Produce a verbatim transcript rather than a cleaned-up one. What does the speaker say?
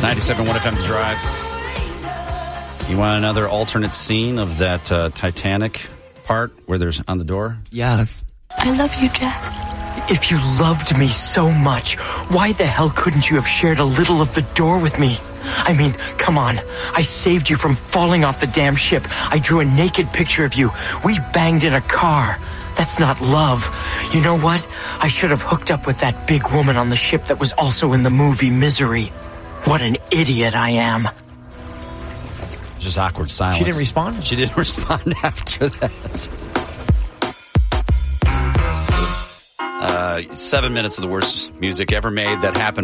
ninety-seven point one F M The Drive. You want another alternate scene of that uh, Titanic part where there's on the door? Yes. I love you, Jack. If you loved me so much, why the hell couldn't you have shared a little of the door with me? I mean, come on. I saved you from falling off the damn ship. I drew a naked picture of you. We banged in a car. That's not love. You know what? I should have hooked up with that big woman on the ship that was also in the movie Misery. What an idiot I am. Just awkward silence. She didn't respond? She didn't respond after that. Uh, seven minutes of the worst music ever made that happened